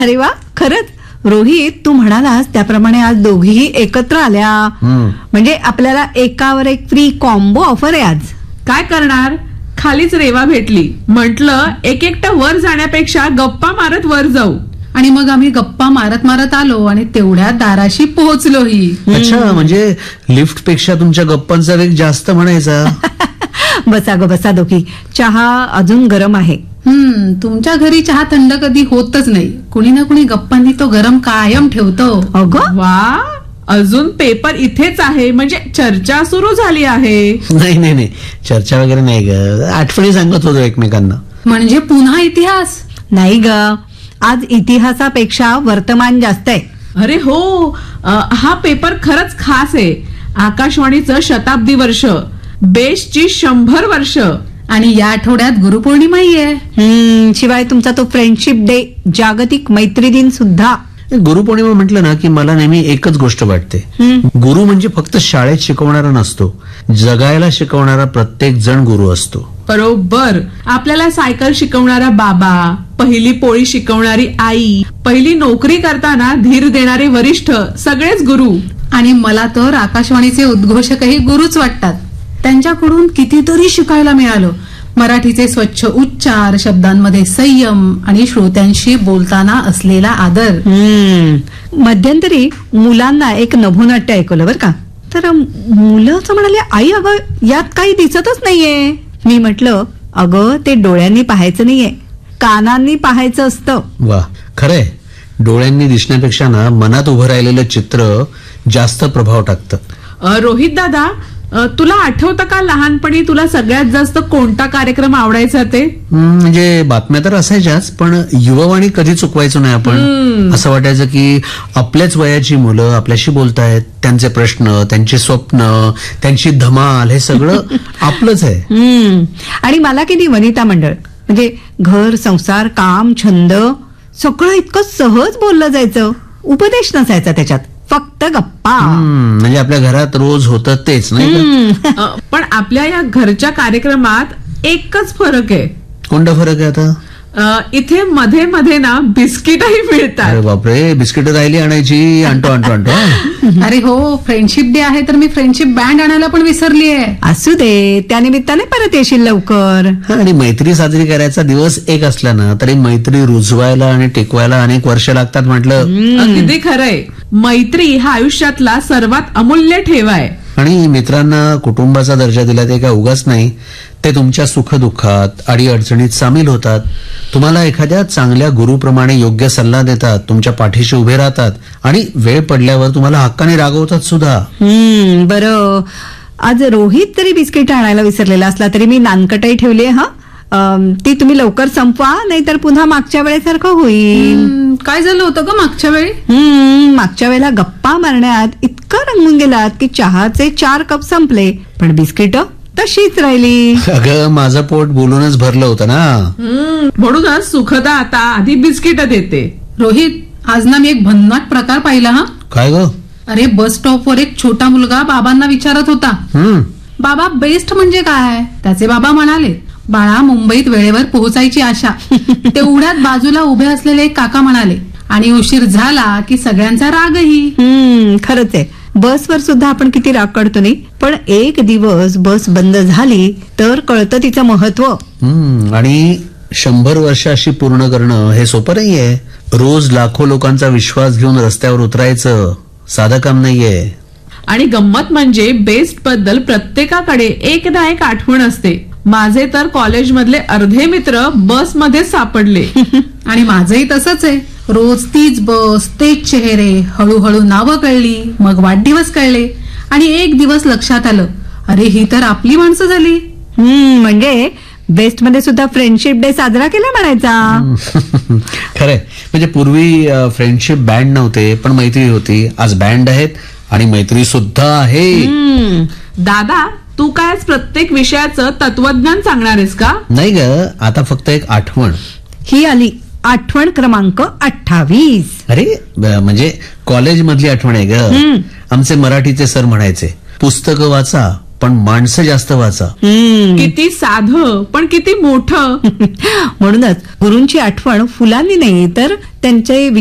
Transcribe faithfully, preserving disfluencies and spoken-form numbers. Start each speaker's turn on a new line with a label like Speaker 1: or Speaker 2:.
Speaker 1: अरे वा, खरंच रोहित, तू म्हणालास त्याप्रमाणे आज दोघीही एकत्र आल्या. म्हणजे आपल्याला एकावर एक फ्री कॉम्बो ऑफर आहे आज.
Speaker 2: काय करणार, खालीच रेवा भेटली. म्हटलं एक एकटं वर जाण्यापेक्षा गप्पा मारत वर जाऊ.
Speaker 3: आणि मग आम्ही गप्पा मारत मारत आलो आणि तेवढ्या दाराशी पोहोचलोही.
Speaker 4: अच्छा, म्हणजे लिफ्ट पेक्षा तुमच्या गप्पांचा वेग जास्त म्हणायचा.
Speaker 1: बसा ग बसा दोघी, चहा अजून गरम आहे.
Speaker 3: हम्म तुमच्या घरी चहा थंड कधी होतच नाही. कुणी ना कुणी गप्पांनी तो गरम कायम ठेवतो.
Speaker 1: अगं
Speaker 2: वा, अजून पेपर इथेच आहे, म्हणजे चर्चा सुरू झाली आहे.
Speaker 4: नाही नाही नाही, चर्चा वगैरे नाही ग, आठवणी सांगत होतो एकमेकांना.
Speaker 3: म्हणजे पुन्हा इतिहास?
Speaker 1: नाही ग, आज इतिहासापेक्षा वर्तमान जास्त आहे.
Speaker 2: अरे हो, हा पेपर खरंच खास आहे. आकाशवाणीचं शताब्दी वर्ष, बेस्टची शंभर वर्ष,
Speaker 3: आणि या आठवड्यात गुरुपौर्णिमाही आहे.
Speaker 1: हम्म शिवाय तुमचा तो फ्रेंडशिप डे, जागतिक मैत्री दिन सुद्धा.
Speaker 4: गुरुपौर्णिमा म्हटलं ना की मला नेहमी एकच गोष्ट वाटते. गुरु म्हणजे फक्त शाळेत शिकवणारा नसतो, जगायला शिकवणारा प्रत्येक जण गुरु असतो.
Speaker 2: बरोबर. आपल्याला सायकल शिकवणारा बाबा, पहिली पोळी शिकवणारी आई, पहिली नोकरी करताना धीर देणारे वरिष्ठ, सगळेच गुरु.
Speaker 3: आणि मला तर आकाशवाणीचे उद्घोषकही गुरुच वाटतात. त्यांच्याकडून कितीतरी शिकायला मिळालं. मराठीचे स्वच्छ उच्चार, शब्दांमध्ये संयम आणि श्रोत्यांशी बोलताना असलेला आदर.
Speaker 1: मध्यंतरी मुलांना एक नभोनाट्य ऐकवलं बरं का. तर मुलं असं म्हणाले, आई अगं यात काही दिसतच नाहीये. मी म्हटलं, अगं ते डोळ्यांनी पाहायचं नाहीये, कानांनी पाहायचं असतं.
Speaker 4: वा, खरंय. डोळ्यांनी दिसण्यापेक्षा ना मनात उभं राहिलेलं चित्र जास्त प्रभाव टाकतं.
Speaker 2: रोहित दादा, तुला आठवतं का लहानपणी तुला सगळ्यात जास्त कोणता कार्यक्रम आवडायचा ते?
Speaker 4: म्हणजे बातम्या तर असायच्याच, पण युवावाणी कधी चुकवायचो नाही आपण. असं वाटायचं की आपल्याच वयाची मुलं आपल्याशी बोलतायत, त्यांचे प्रश्न, त्यांची स्वप्न, त्यांची धमाल, हे सगळं आपलंच आहे.
Speaker 1: आणि मला किती वनिता मंडळ, म्हणजे घर, संसार, काम, छंद सगळं इतकं सहज बोललं जायचं. उपदेश नसायचा त्याच्यात, फक्त गप्पा.
Speaker 4: म्हणजे आपल्या घरात रोज होतं तेच नाही का?
Speaker 2: पण आपल्या या घरच्या कार्यक्रमात एकच फरक आहे.
Speaker 4: कोणता फरक आहे आता?
Speaker 2: इथे मध्ये मध्ये ना बिस्किटही मिळतात.
Speaker 4: अरे बापरे, बिस्किट राहिली आणायची. आणतो आणतो आणतो
Speaker 3: अरे हो, फ्रेंडशिप डे आहे तर मी फ्रेंडशिप बँड आणायला पण विसरलीये.
Speaker 1: असू दे, त्यानिमित्ताने परत येशील लवकर.
Speaker 4: आणि मैत्री साजरी करायचा दिवस एक असला ना तरी मैत्री रुजवायला आणि टिकवायला अनेक वर्ष लागतात म्हटलं.
Speaker 2: अगदी खरंय. मैत्री हा आयुष्यातला सर्वात अमूल्य ठेवा आहे.
Speaker 4: आणि मित्रांना कुटुंबाचा दर्जा दिला ते काय उगाच नाही. ते तुमच्या सुखदुःखात, अडीअडचणीत सामील होतात. तुम्हाला एखाद्या चांगल्या गुरुप्रमाणे योग्य सल्ला देतात, तुमच्या पाठीशी उभे राहतात आणि वेळ पडल्यावर तुम्हाला हक्काने रागवतात सुद्धा.
Speaker 1: हम्म बरं, आज रोहित जरी बिस्किट आणायला विसरलेला असला तरी मी नानकटाई ठेवली आहे. हा, ती तुम्ही लवकर संपवा, नाहीतर पुन्हा मागच्या वेळेसारखं होईल.
Speaker 3: काय झालं होतं ग मागच्या वेळी?
Speaker 1: हम्म मागच्या वेळेला गप्पा मारण्यात इतकं रंगून गेलात की चहाचे चार कप संपले, पण बिस्किट तशीच राहिली.
Speaker 4: अगं माझं पोट बोलूनच भरलं होतं ना.
Speaker 2: म्हणूनच सुखदा आता आधी बिस्किट देते.
Speaker 3: रोहित, आज ना मी एक भन्नाट प्रकार पाहिला. हा,
Speaker 4: काय ग?
Speaker 3: अरे बस स्टॉपवर एक छोटा मुलगा बाबांना विचारत होता, बाबा बेस्ट म्हणजे काय? त्याचे बाबा म्हणाले, बाळा मुंबईत वेळेवर पोहोचायची आशा. तेवढ्यात बाजूला उभे असलेले एक काका म्हणाले, आणि उशीर झाला की सगळ्यांचा रागही.
Speaker 1: हम्म खरंच आहे, बसवर सुद्धा आपण किती राग काढतो नाही, पण एक दिवस बस बंद झाली तर कळतं तिचं महत्व.
Speaker 4: आणि शंभर वर्ष अशी पूर्ण करणं हे सोपं नाहीये. रोज लाखो लोकांचा विश्वास घेऊन रस्त्यावर उतरायचं साधं काम नाहीये.
Speaker 2: आणि गंमत म्हणजे बेस्ट बद्दल प्रत्येकाकडे एक ना एक आठवण असते. माझे तर कॉलेजमधले अर्धे मित्र बसमध्ये सापडले.
Speaker 3: आणि माझंही तसंच आहे. रोज तीच बस, तेच चेहरे, हळूहळू नावं कळली, मग वाढदिवस कळले, आणि एक दिवस लक्षात आलं, अरे ही तर आपली माणसं झाली.
Speaker 1: हम्म म्हणजे बेस्ट मध्ये सुद्धा फ्रेंडशिप डे साजरा केला म्हणायचा.
Speaker 4: खरंय. म्हणजे पूर्वी फ्रेंडशिप बँड नव्हते, पण मैत्री होती. आज बँड आहेत आणि मैत्री सुद्धा आहे.
Speaker 2: दादा, तू काय प्रत्येक विषयाचं तत्वज्ञान सांगणार आहेस का?
Speaker 4: नाही ग, आता फक्त एक आठवण.
Speaker 1: ही आली आठवण क्रमांक अठ्ठावीस.
Speaker 4: अरे म्हणजे कॉलेज मधली आठवण आहे ग. आमचे मराठीचे सर म्हणायचे, पुस्तकं वाचा पण माणसं जास्त वाचा.
Speaker 1: हम्म.
Speaker 2: किती साधं पण किती मोठं.
Speaker 1: म्हणूनच गुरूंची आठवण फुलांनी नाही तर त्यांचे